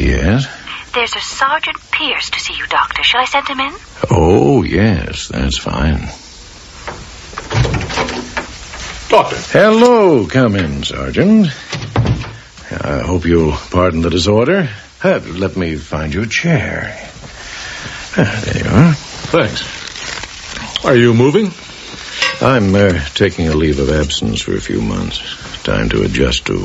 Yes? There's a Sergeant Pierce to see you, Doctor. Shall I send him in? Oh, yes, that's fine. Doctor. Hello. Come in, Sergeant. I hope you'll pardon the disorder. Let me find you a chair. There you are. Thanks. Are you moving? I'm taking a leave of absence for a few months. Time to adjust to